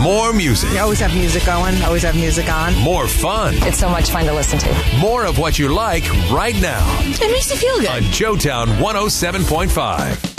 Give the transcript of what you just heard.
More music. You always have music going, always have music on. More fun. It's so much fun to listen to. More of what you like right now. It makes you feel good. On Joetown 107.5.